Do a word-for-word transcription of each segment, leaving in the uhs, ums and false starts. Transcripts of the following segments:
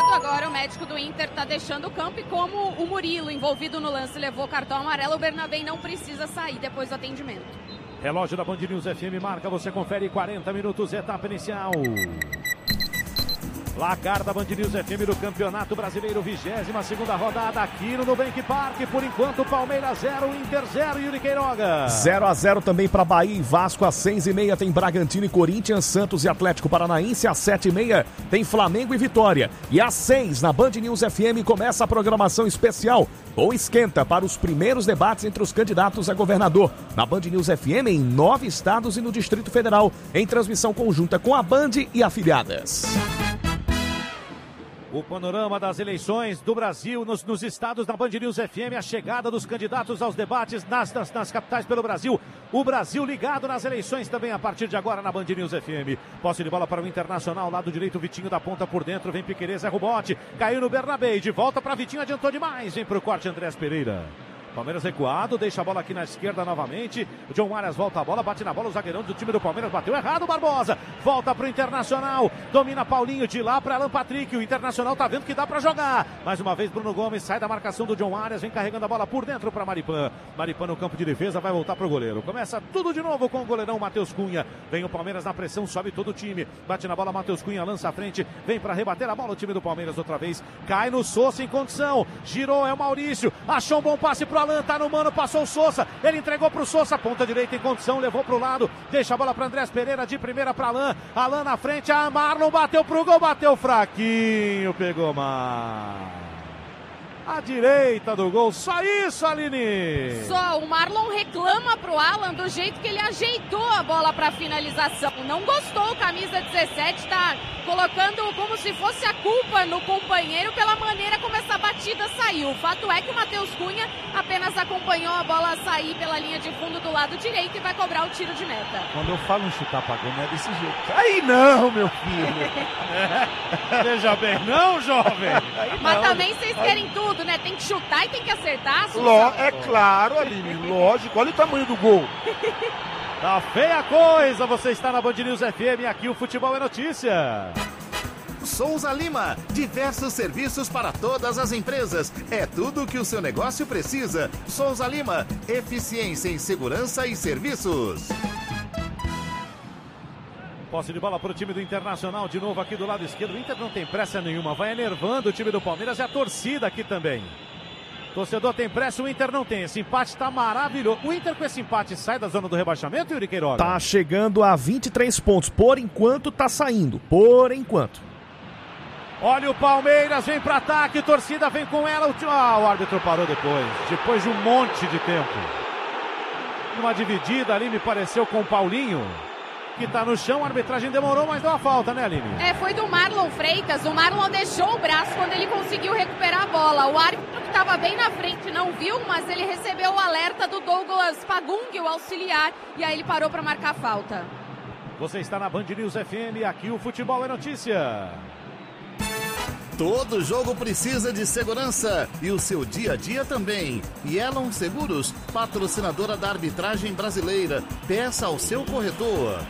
lado. Agora o médico do Inter tá deixando o campo e como o Murilo, envolvido no lance, levou cartão amarelo, o Bernabé não precisa sair depois do atendimento. Relógio da Band News F M marca, você confere quarenta minutos, etapa inicial. Placar da Band News F M do Campeonato Brasileiro, vigésima segunda rodada aqui no Nubank Park. Por enquanto, Palmeiras zero, Inter zero, Yuri Queiroga. zero a zero também para Bahia e Vasco. Às seis e meia tem Bragantino e Corinthians, Santos e Atlético Paranaense. Às sete e meia tem Flamengo e Vitória. E às seis, na Band News F M, começa a programação especial ou esquenta para os primeiros debates entre os candidatos a governador. Na Band News F M, em nove estados e no Distrito Federal, em transmissão conjunta com a Band e afiliadas. O panorama das eleições do Brasil nos, nos estados da Band News F M, a chegada dos candidatos aos debates nas, nas, nas capitais pelo Brasil. O Brasil ligado nas eleições também a partir de agora na Band News F M. Posse de bola para o Internacional, lado direito, Vitinho da ponta por dentro, vem Piquerez, é rebote, caiu no Bernabé, de volta para Vitinho, adiantou demais, vem para o corte Andrés Pereira. Palmeiras recuado, deixa a bola aqui na esquerda novamente. O John Arias volta a bola, bate na bola, o zagueirão do time do Palmeiras bateu errado, Barbosa. Volta pro Internacional, domina Paulinho de lá para Alan Patrick. O Internacional tá vendo que dá para jogar. Mais uma vez Bruno Gomes sai da marcação do John Arias, vem carregando a bola por dentro para Maripan. Maripan no campo de defesa, vai voltar pro goleiro. Começa tudo de novo com o goleirão Matheus Cunha. Vem o Palmeiras na pressão, sobe todo o time. Bate na bola, Matheus Cunha lança à frente, vem para rebater a bola o time do Palmeiras outra vez. Cai no Sousa em condição, girou, é o Maurício. Achou um bom passe pro Alan, tá no mano, passou o Sousa, ele entregou pro Sousa, ponta direita em condição, levou pro lado, deixa a bola para Andrés Pereira, de primeira para Alan, Alan na frente, a Marlon bateu pro gol, bateu fraquinho, pegou mal. À direita do gol, só isso, Aline! Só, o Marlon reclama pro Alan do jeito que ele ajeitou a bola pra finalização. Não gostou, camisa dezessete tá colocando como se fosse a culpa no companheiro pela maneira como essa batida saiu. O fato é que o Matheus Cunha apenas acompanhou a bola sair pela linha de fundo do lado direito e vai cobrar o tiro de meta. Quando eu falo em chutar pra gol, não é desse jeito. Aí não, meu filho! É. Veja bem, não, jovem! Aí Mas não. Também vocês querem tudo, né? Tem que chutar e tem que acertar. Ló, é claro, Aline, lógico. Olha o tamanho do gol. Tá feia a coisa, você está na Band News F M, aqui o Futebol é Notícia. Souza Lima, diversos serviços para todas as empresas. É tudo o que o seu negócio precisa. Souza Lima, eficiência em segurança e serviços. Posse de bola para o time do Internacional, de novo aqui do lado esquerdo. O Inter não tem pressa nenhuma, vai enervando o time do Palmeiras e a torcida aqui também. Torcedor tem pressa, o Inter não tem. Esse empate está maravilhoso. O Inter com esse empate sai da zona do rebaixamento, Yuri Queiroga? Tá chegando a vinte e três pontos. Por enquanto tá saindo. Por enquanto. Olha o Palmeiras, vem para ataque, torcida vem com ela. Ah, o árbitro parou depois. Depois de um monte de tempo. Uma dividida ali, me pareceu, com o Paulinho, que tá no chão, a arbitragem demorou, mas deu a falta, né, Aline? É, foi do Marlon Freitas. O Marlon deixou o braço quando ele conseguiu recuperar a bola. O árbitro que estava bem na frente não viu, mas ele recebeu o alerta do Douglas Pagung, o auxiliar, e aí ele parou para marcar a falta. Você está na Band News F M, aqui o Futebol é Notícia. Todo jogo precisa de segurança e o seu dia a dia também. Yellow Seguros, patrocinadora da arbitragem brasileira. Peça ao seu corretor.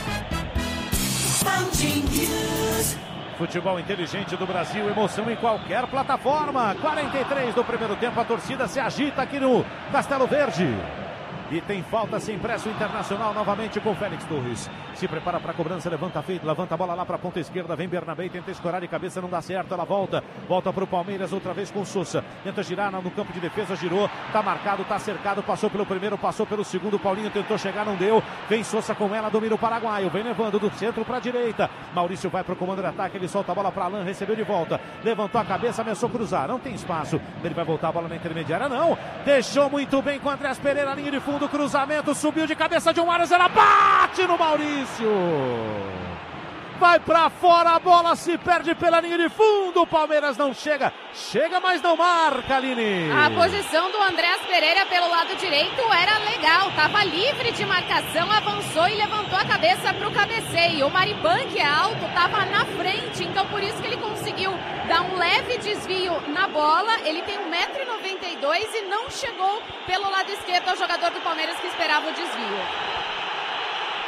Futebol inteligente do Brasil, emoção em qualquer plataforma. quarenta e três do primeiro tempo, a torcida se agita aqui no Castelo Verde. E tem falta sem pressa o Internacional novamente com Félix Torres. Se prepara para a cobrança, levanta feito, levanta a bola lá para a ponta esquerda. Vem Bernabé, tenta escorar de cabeça, não dá certo. Ela volta, volta para o Palmeiras outra vez com Sousa. Tenta girar no campo de defesa, girou, tá marcado, tá cercado. Passou pelo primeiro, passou pelo segundo. Paulinho tentou chegar, não deu. Vem Sousa com ela, domina o paraguaio. Vem levando do centro para a direita. Maurício vai para o comando de ataque, ele solta a bola para Alan, recebeu de volta. Levantou a cabeça, ameaçou cruzar. Não tem espaço. Ele vai voltar a bola na intermediária, não. Deixou muito bem com Andrés Pereira, linha de fundo, cruzamento. Subiu de cabeça de um Arias, ela bate no Maurício. Vai pra fora, a bola se perde pela linha de fundo. O Palmeiras não chega. Chega, mas não marca, Aline. A posição do Andrés Pereira pelo lado direito era legal. Tava livre de marcação, avançou e levantou a cabeça pro cabeceio. O Maripan, que é alto, tava na frente. Então por isso que ele conseguiu dar um leve desvio na bola. Ele tem um metro e noventa e dois e não chegou pelo lado esquerdo ao jogador do Palmeiras que esperava o desvio.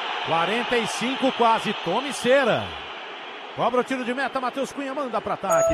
quarenta e cinco quase, tome cera. Cobra o tiro de meta, Matheus Cunha manda para ataque.